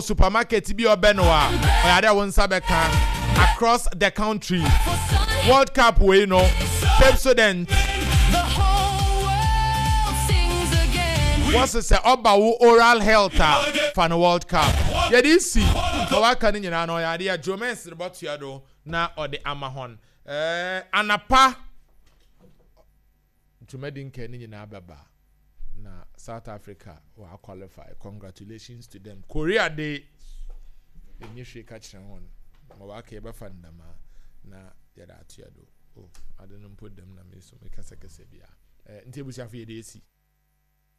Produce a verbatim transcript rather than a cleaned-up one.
supermarket bi obenoa oyade won sabeka across the country. World Cup we know Pepsodent what's say oba oral health for the World Cup. Yeah, this see so wa kan nyina no oyade ya Jomens rebotu ya do na ode amahon eh anapa Tumedin Kenny nyina baba na South Africa will qualify. Congratulations to them. Korea they they should catch them on. Mawake eba fandama na yada atiado. Oh, I didn't put them na me so me kasa kasa bia. Eh ntebusi afi yede esi.